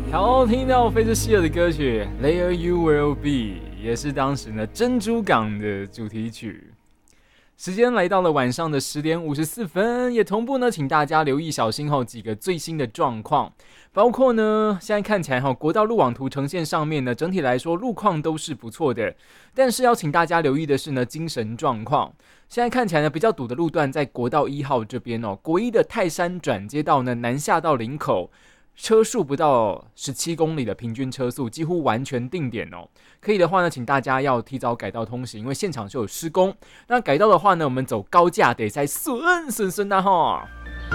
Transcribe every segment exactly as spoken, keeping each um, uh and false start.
好，听到菲兹希尔的歌曲《There You Will Be》，也是当时呢珍珠港的主题曲。时间来到了晚上的十点五十四分，也同步呢，请大家留意小心后几个最新的状况，包括呢，现在看起来哈，国道路网图呈现上面呢，整体来说路况都是不错的，但是要请大家留意的是呢，精神状况。现在看起来呢，比较堵的路段在国道一号这边哦，国一的泰山转接道呢，南下到林口。车速不到十七公里的平均车速，几乎完全定点哦。可以的话呢，请大家要提早改道通行，因为现场就有施工。那改道的话呢，我们走高架得塞顺顺顺的哈。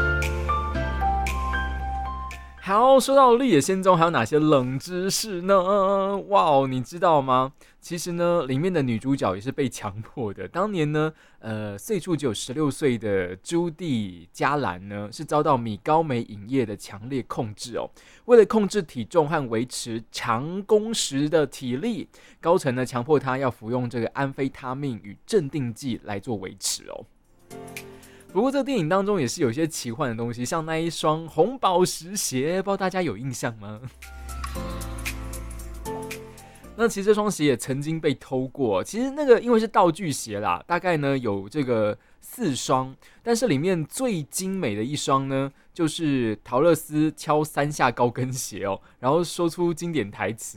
好，说到绿野仙踪，还有哪些冷知识呢？哇哦，你知道吗？其实呢，里面的女主角也是被强迫的。当年呢，呃，岁数只有十六岁的朱棣嘉兰呢，是遭到米高梅影业的强烈控制哦。为了控制体重和维持长工时的体力，高层呢强迫她要服用这个安非他命与镇定剂来做维持哦。不过这个电影当中也是有一些奇幻的东西，像那一双红宝石鞋，不知道大家有印象吗？那其实这双鞋也曾经被偷过，其实那个因为是道具鞋啦，大概呢有这个四双，但是里面最精美的一双呢，就是陶乐斯敲三下高跟鞋哦，然后说出经典台词